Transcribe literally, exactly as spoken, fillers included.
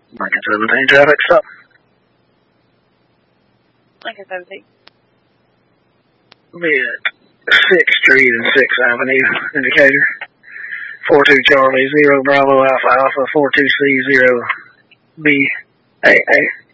Lincoln seventeen, traffic stop. Lincoln seventeen. Be at sixth Street and sixth Avenue, indicator. four two Charlie, zero Bravo Alpha Alpha, four two C zero B A A.